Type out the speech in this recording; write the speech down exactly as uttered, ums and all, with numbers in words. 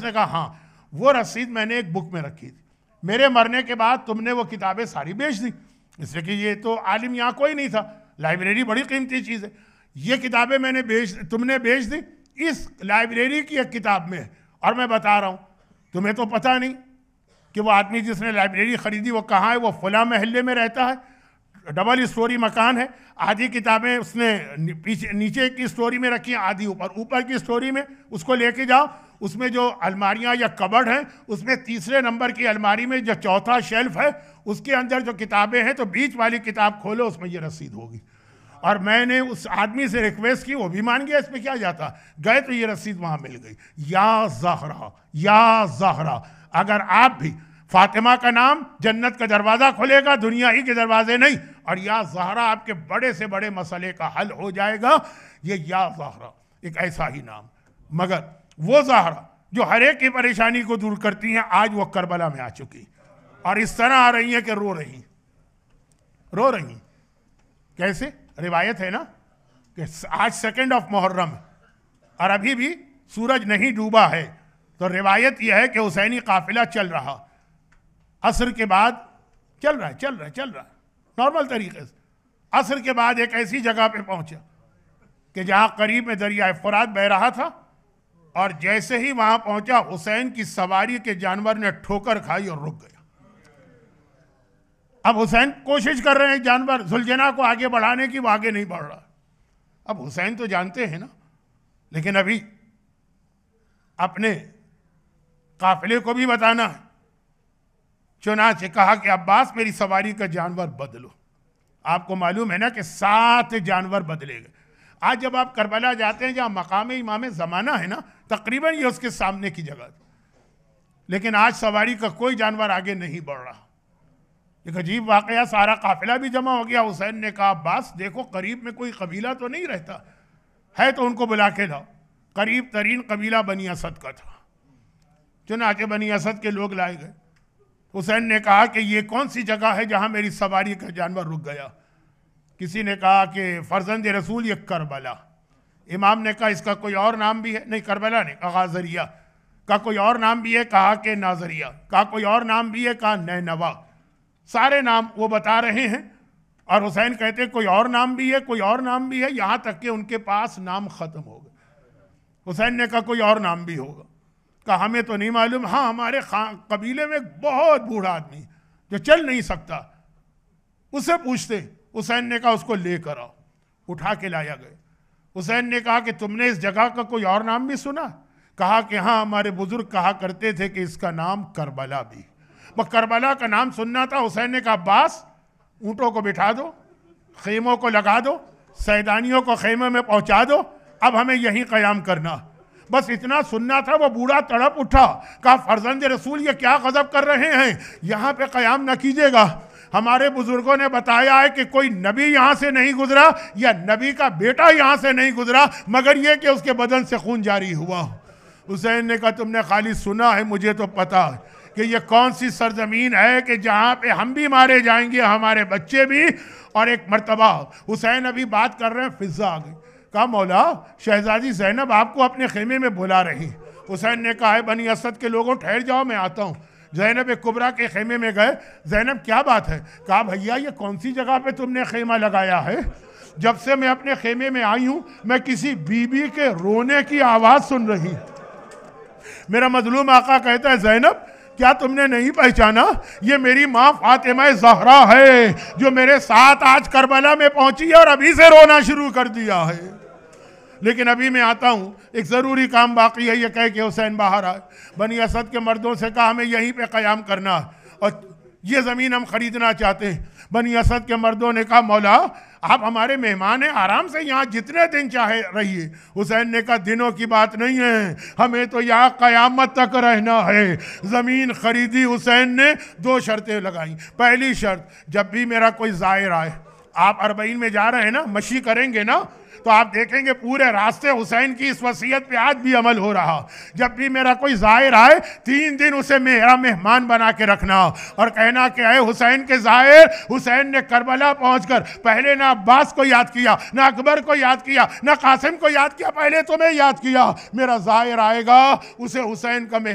उसने कहा हाँ, वो रसीद मैंने एक बुक में रखी थी, मेरे मरने के बाद तुमने वो किताबें सारी बेच दी, इसलिए कि ये तो आलिम यहाँ कोई नहीं था, लाइब्रेरी बड़ी कीमती चीज़ है, ये किताबें मैंने बेच तुमने बेच दी इस लाइब्रेरी की एक किताब में। और मैं बता रहा हूँ, तुम्हें तो पता नहीं कि वो आदमी जिसने लाइब्रेरी ख़रीदी वो कहाँ है, वो फला महल्ले में रहता है, डबल स्टोरी मकान है, आधी किताबें उसने पीछे नीचे की स्टोरी में रखी हैं, आधी ऊपर, ऊपर की स्टोरी में उसको लेके जाओ, उसमें जो अलमारियां या कबर्ड हैं उसमें तीसरे नंबर की अलमारी में जो चौथा शेल्फ है उसके अंदर जो किताबें हैं, तो बीच वाली किताब खोलो उसमें ये रसीद होगी। और मैंने उस आदमी से रिक्वेस्ट की, वो भी मान गया, इसमें क्या जाता, गए तो ये रसीद वहां मिल गई। या ज़हरा, या ज़हरा, अगर आप भी फातिमा का नाम जन्नत का दरवाज़ा खोलेगा, दुनिया ही के दरवाजे नहीं, और या ज़हरा आपके बड़े से बड़े मसले का हल हो जाएगा। ये या ज़हरा एक ऐसा ही नाम, मगर वो ज़हरा जो हर एक की परेशानी को दूर करती हैं, आज वो करबला में आ चुकी और इस तरह आ रही हैं कि रो रही रो रही कैसे? रिवायत है ना कि आज सेकेंड ऑफ मुहर्रम और अभी भी सूरज नहीं डूबा है, तो रिवायत यह है कि हुसैनी काफिला चल रहा, असर के बाद चल रहा है चल रहा है चल रहा है नॉर्मल तरीके से, असर के बाद एक ऐसी जगह पे पहुंचा कि जहां करीब में दरिया फुरात बह रहा था, और जैसे ही वहां पहुंचा हुसैन की सवारी के जानवर ने ठोकर खाई और रुक गया। अब हुसैन कोशिश कर रहे हैं जानवर सुलझना को आगे बढ़ाने की, वो आगे नहीं बढ़ रहा। अब हुसैन तो जानते हैं ना, लेकिन अभी अपने काफिले को भी बताना है, चुनाचे कहा कि अब्बास मेरी सवारी का जानवर बदलो। आपको मालूम है ना कि सात जानवर बदले गए। आज जब आप करबला जाते हैं जहां मकाम इमाम ज़माना है ना, तकरीबन ये उसके सामने की जगह, लेकिन आज सवारी का कोई जानवर आगे नहीं बढ़ रहा। एक अजीब वाकया, सारा काफिला भी जमा हो गया। हुसैन ने कहा अब्बास देखो करीब में कोई कबीला तो नहीं रहता है, तो उनको बुला के लाओ। करीब तरीन कबीला बनी असद का था, चुनाचे बनी असद के लोग लाए गए। हुसैन ने कहा कि ये कौन सी जगह है जहां मेरी सवारी का जानवर रुक गया? किसी ने कहा कि फर्जंद रसूल ये करबला। इमाम ने कहा इसका कोई और नाम भी है? नहीं, करबला नहीं, कहा गाजरिया। का कोई और नाम भी है? कहा कि नाजरिया। का कोई और नाम भी है? कहा नैनवा। सारे नाम वो बता रहे हैं, और हुसैन कहते हैं कोई और नाम भी है, कोई और नाम भी है, यहां तक कि उनके पास नाम खत्म हो गए। हुसैन ने कहा कोई और नाम भी होगा? कहा हमें तो नहीं मालूम। हाँ, हमारे कबीले में एक बहुत बूढ़ा आदमी जो चल नहीं सकता, उससे पूछते। हुसैन ने कहा उसको लेकर आओ। उठा के लाया गए। हुसैन ने कहा कि तुमने इस जगह का कोई और नाम भी सुना? कहा कि हाँ, हमारे बुजुर्ग कहा करते थे कि इसका नाम करबला भी। वह करबला का नाम सुनना था। हुसैन ने कहा अब्बास ऊँटों को बिठा दो, खेमों को लगा दो, सैदानियों को खेमे में पहुंचा दो, अब हमें यहीं क़याम करना। बस इतना सुनना था। वो बूढ़ा तड़प उठा, कहा फर्जंद रसूल ये क्या गज़ब कर रहे हैं, यहाँ पे क़याम न कीजिएगा। हमारे बुजुर्गों ने बताया है कि कोई नबी यहाँ से नहीं गुजरा या नबी का बेटा यहाँ से नहीं गुजरा, मगर ये कि उसके बदन से खून जारी हुआ। हुसैन ने कहा तुमने खाली सुना है, मुझे तो पता है कि ये कौन सी सरजमीन है कि जहाँ पे हम भी मारे जाएंगे, हमारे बच्चे भी। और एक मर्तबा हुसैन अभी बात कर रहे हैं, फिजा आ गई। कहा मौला शहजादी ज़ैनब आपको अपने खेमे में बुला रही। हुसैन ने कहा है बनी असद के लोगों ठहर जाओ, मैं आता हूँ। ज़ैनब कुबरा के खेमे में गए। ज़ैनब क्या बात है? कहा भैया ये कौन सी जगह पे तुमने खेमा लगाया है? जब से मैं अपने खेमे में आई हूँ मैं किसी बीबी के रोने की आवाज़ सुन रही। मेरा मजलूम आका कहता है ज़ैनब क्या तुमने नहीं पहचाना? ये मेरी माँ फातिमा ज़हरा है जो मेरे साथ आज करबला में पहुंची है और अभी से रोना शुरू कर दिया है। लेकिन अभी मैं आता हूँ, एक ज़रूरी काम बाकी है। ये कह के हुसैन बाहर आए। बनी असद के मर्दों से कहा हमें यहीं पे क़याम करना और ये ज़मीन हम ख़रीदना चाहते हैं। बनी असद के मर्दों ने कहा मौला आप हमारे मेहमान हैं, आराम से यहाँ जितने दिन चाहे रहिए। हुसैन ने कहा दिनों की बात नहीं है, हमें तो यहाँ क़यामत तक रहना है। ज़मीन खरीदी। हुसैन ने दो शर्तें लगाई। पहली शर्त, जब भी मेरा कोई ज़ायर आए, आप अरबईन में जा रहे हैं ना, मशी करेंगे ना, तो आप देखेंगे पूरे रास्ते हुसैन की इस वसीयत पे आज भी अमल हो रहा। जब भी मेरा कोई ज़ायर आए तीन दिन उसे मेरा मेहमान बना के रखना और कहना कि अरे हुसैन के ज़ायर, हुसैन ने करबला पहुंचकर पहले ना अब्बास को याद किया, ना अकबर को याद किया, ना कासिम को याद किया, पहले तुम्हें याद किया। मेरा ज़ायर आएगा उसे हुसैन का